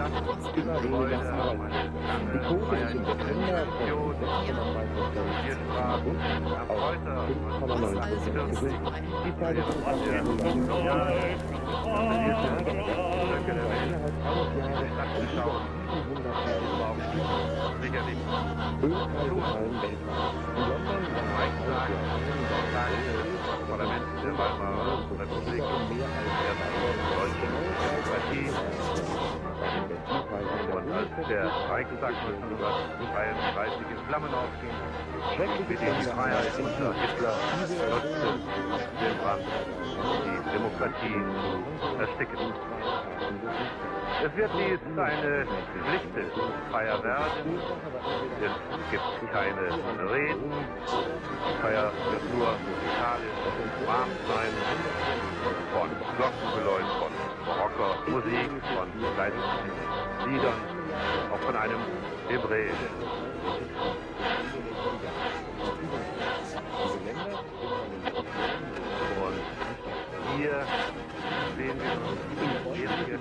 immer weniger Arbeitsplätze. Die Quote ist im September von 6,2% auf 5,9% gesunken. Die Zahl der Sicherlich. Ölpreise fallen weltweit. In London Parlament der Weimarer Republik, der deutschen Demokratie. Und als der Reichstag 1933 in Flammen aufging, wie die Freiheit unter Hitler nutzte, den Brand, die Demokratie zu ersticken. Es wird dies eine schlichte Feier werden. Es gibt keine Reden. Die Feier wird nur musikalisch warm sein. Von Glockengeläut, von barocker Musik, von kleinen Liedern, auch von einem hebräischen. Und hier sehen wir uns ewige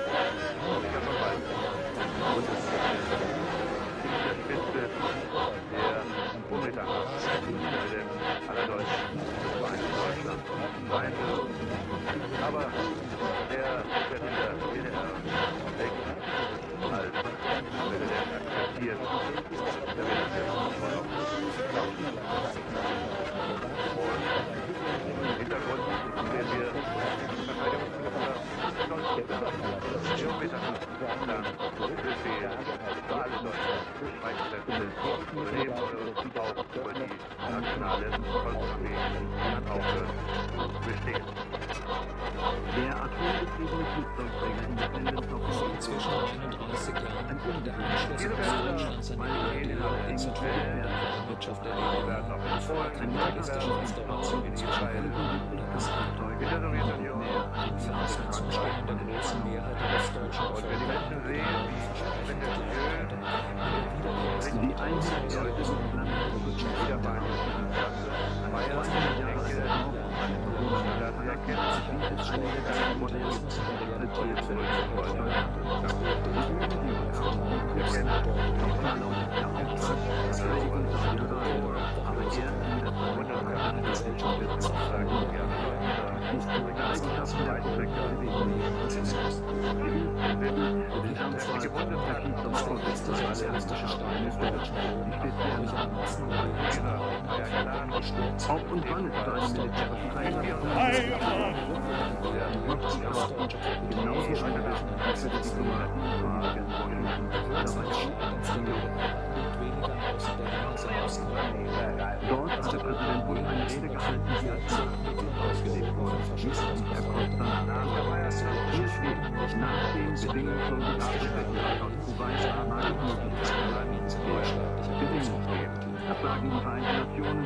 der Spitze der Unmittelbarkeit aller Deutschen Vereinigten Deutschland sein. Aber der wird in der DDR weg als Präsident akzeptiert. Der wird jetzt voll auf und im Hintergrund sehen wir Verteidigungsminister Stoltenberg, Geometer, dann Befehl für alle deutschen Streitkräfte, übernehmen auch über die nationale Volksarmee aufhören zu bestehen. Der atombetriebene Flugzeugträger Independence of Vor inzwischen 31 Jahren wurde der Anschluss an Deutschland seine Zentralen der Wirtschaft erledigen, bevor er kapitalistische Restaurationen zu schaffen oder gesagt In der Sowjetunion den verlassenen Zuständen der großen Mehrheit der westdeutschen und wenn die Menschen sehen, wie die Einheit der Ob und wann es zu einem militärischen Einsatz genauso eine für die Diplomaten Dort hat der Präsident wohl eine Rede gehalten, die als ausgelegt wurde. Er konnte danach hier steht, nach dem bedingungslosen Absprechen aus Kuwait, Ahmad und bedingungslos. Das sagen die Vereinten Nationen